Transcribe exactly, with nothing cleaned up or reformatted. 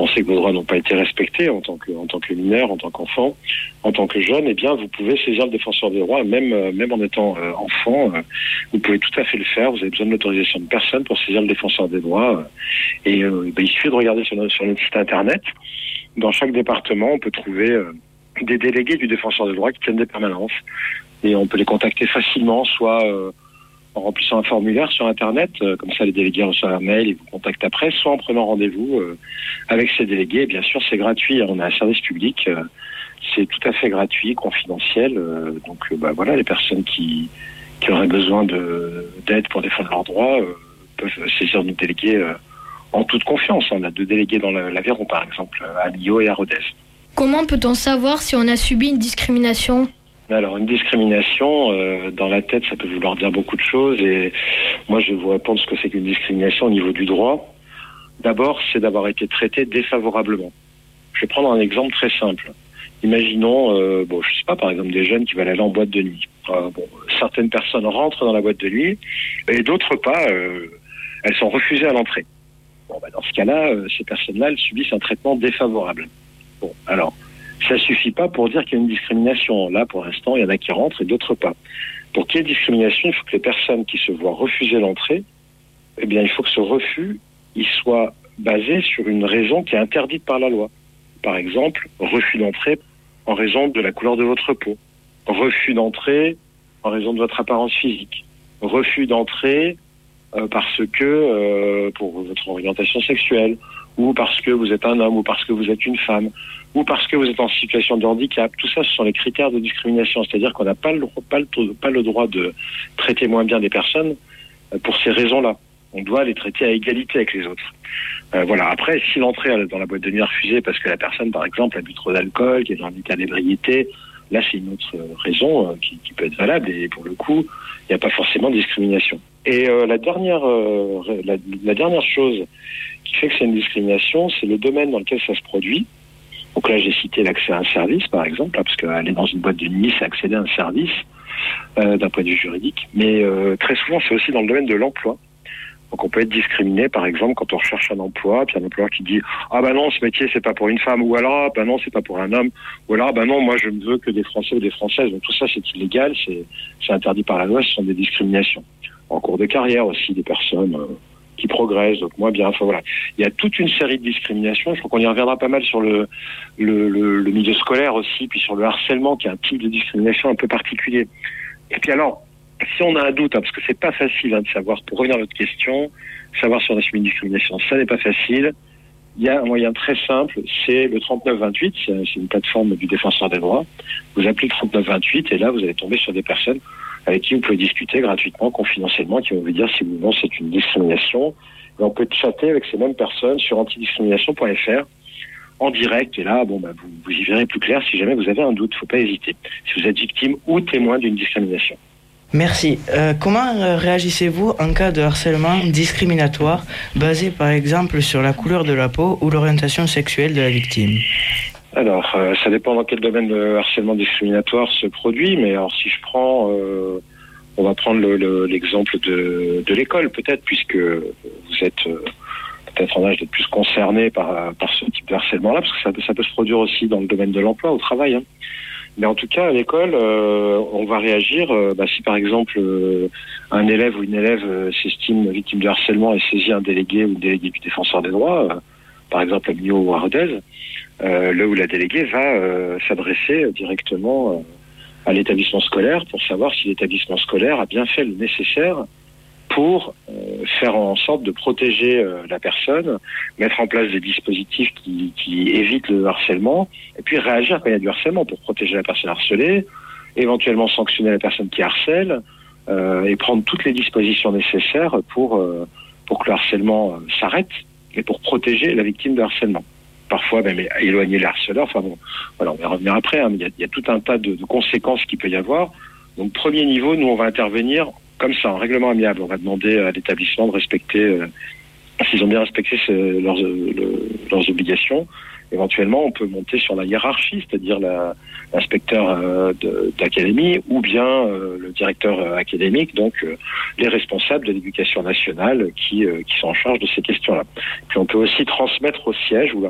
pensez que vos droits n'ont pas été respectés en tant que, en tant que mineur, en tant qu'enfant, en tant que jeune, eh bien, vous pouvez saisir le défenseur des droits, même, euh, même en étant euh, enfant, euh, vous pouvez tout à fait le faire. Vous avez besoin de l'autorisation de personne pour saisir le défenseur des droits. Euh, et euh, ben, il suffit de regarder sur notre, sur notre site internet. Dans chaque département, on peut trouver euh, des délégués du défenseur des droits qui tiennent des permanences. Et on peut les contacter facilement, soit euh, en remplissant un formulaire sur Internet, euh, comme ça les délégués reçoivent un mail et vous contactent après, soit en prenant rendez-vous euh, avec ces délégués. Et bien sûr, c'est gratuit, hein, on a un service public, euh, c'est tout à fait gratuit, confidentiel. Euh, donc euh, bah, voilà, les personnes qui, qui auraient besoin de, d'aide pour défendre leurs droits euh, peuvent saisir nos délégués euh, en toute confiance. On a deux délégués dans l'Aveyron, par exemple, à Millau et à Rodez. Comment peut-on savoir si on a subi une discrimination ? Alors, une discrimination, euh, dans la tête, ça peut vouloir dire beaucoup de choses. Et moi, je vais vous répondre ce que c'est qu'une discrimination au niveau du droit. D'abord, c'est d'avoir été traité défavorablement. Je vais prendre un exemple très simple. Imaginons, euh, bon, je sais pas, par exemple, des jeunes qui veulent aller en boîte de nuit. Euh, bon, certaines personnes rentrent dans la boîte de nuit et d'autres pas. Euh, elles sont refusées à l'entrée. Bon, bah, dans ce cas-là, euh, ces personnes-là, elles subissent un traitement défavorable. Bon, alors, ça suffit pas pour dire qu'il y a une discrimination. Là, pour l'instant, il y en a qui rentrent et d'autres pas. Pour qu'il y ait discrimination, il faut que les personnes qui se voient refuser l'entrée, eh bien, il faut que ce refus, il soit basé sur une raison qui est interdite par la loi. Par exemple, refus d'entrée en raison de la couleur de votre peau. Refus d'entrée en raison de votre apparence physique. Refus d'entrée euh, parce que, euh, pour votre orientation sexuelle, ou parce que vous êtes un homme, ou parce que vous êtes une femme, ou parce que vous êtes en situation de handicap. Tout ça, ce sont les critères de discrimination. C'est-à-dire qu'on n'a pas le, pas, le, pas le droit de traiter moins bien des personnes pour ces raisons-là. On doit les traiter à égalité avec les autres. Euh, voilà. Après, si l'entrée dans la boîte de nuit est refusée parce que la personne, par exemple, a bu trop d'alcool, qui est dans un état d'ébriété, là, c'est une autre raison euh, qui, qui peut être valable. Et pour le coup, il n'y a pas forcément de discrimination. Et euh, la dernière, euh, la, la dernière chose qui fait que c'est une discrimination, c'est le domaine dans lequel ça se produit. Donc là, j'ai cité l'accès à un service, par exemple, hein, parce qu'aller dans une boîte de nuit, c'est accéder à un service euh, d'un point de vue juridique. Mais euh, très souvent, c'est aussi dans le domaine de l'emploi. Donc on peut être discriminé, par exemple, quand on recherche un emploi, puis un employeur qui dit « Ah ben non, ce métier, c'est pas pour une femme », ou alors « Ah ben non, c'est pas pour un homme », ou alors « Ah ben non, moi, je ne veux que des Français ou des Françaises ». Donc tout ça, c'est illégal, c'est, c'est interdit par la loi, ce sont des discriminations. En cours de carrière aussi, des personnes... Euh, qui progressent, donc moins bien. Enfin voilà, il y a toute une série de discriminations. Je crois qu'on y reviendra pas mal sur le, le, le, le milieu scolaire aussi, puis sur le harcèlement, qui est un type de discrimination un peu particulier. Et puis alors, si on a un doute, hein, parce que c'est pas facile hein, de savoir, pour revenir à votre question, savoir si on a subi une discrimination, ça n'est pas facile. Il y a un moyen très simple, c'est le trente-neuf vingt-huit, c'est, c'est une plateforme du défenseur des droits. Vous appelez le trente-neuf vingt-huit et là, vous allez tomber sur des personnes avec qui vous pouvez discuter gratuitement, confidentiellement, qui vont vous dire si oui ou non c'est une discrimination. Et on peut chatter avec ces mêmes personnes sur antidiscrimination point f r en direct. Et là, bon, bah, vous, vous y verrez plus clair si jamais vous avez un doute. Il ne faut pas hésiter. Si vous êtes victime ou témoin d'une discrimination. Merci. Euh, comment euh, réagissez-vous en cas de harcèlement discriminatoire basé par exemple sur la couleur de la peau ou l'orientation sexuelle de la victime ? Alors, euh, ça dépend dans quel domaine le harcèlement discriminatoire se produit, mais alors si je prends, euh, on va prendre le, le, l'exemple de, de l'école peut-être, puisque vous êtes euh, peut-être en âge d'être plus concerné par, par ce type de harcèlement-là, parce que ça, ça peut se produire aussi dans le domaine de l'emploi, au travail. Hein. Mais en tout cas, à l'école, euh, on va réagir, euh, bah, si par exemple euh, un élève ou une élève euh, s'estime victime de harcèlement et saisit un délégué ou une déléguée du défenseur des droits, euh, par exemple à Millau ou à Rodez, Euh, là où la déléguée va euh, s'adresser directement euh, à l'établissement scolaire pour savoir si l'établissement scolaire a bien fait le nécessaire pour euh, faire en sorte de protéger euh, la personne, mettre en place des dispositifs qui, qui évitent le harcèlement, et puis réagir quand il y a du harcèlement pour protéger la personne harcelée, éventuellement sanctionner la personne qui harcèle, euh, et prendre toutes les dispositions nécessaires pour, euh, pour que le harcèlement euh, s'arrête et pour protéger la victime de harcèlement. Parfois même éloigner les harceleurs. Enfin bon, voilà, on va revenir après, hein, mais il y a, il y a tout un tas de, de conséquences qu'il peut y avoir. Donc premier niveau, nous on va intervenir comme ça, en règlement amiable. On va demander à l'établissement de respecter, euh, s'ils ont bien respecté ce, leurs, le, leurs obligations. Éventuellement, on peut monter sur la hiérarchie, c'est-à-dire la, l'inspecteur euh, de, d'académie ou bien euh, le directeur euh, académique, donc euh, les responsables de l'éducation nationale qui, euh, qui sont en charge de ces questions-là. Puis on peut aussi transmettre au siège ou